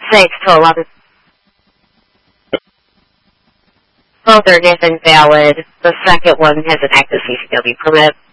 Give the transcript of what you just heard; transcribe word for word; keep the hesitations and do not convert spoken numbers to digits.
six to eleven. Both are invalid. The second one has an active C C W permit.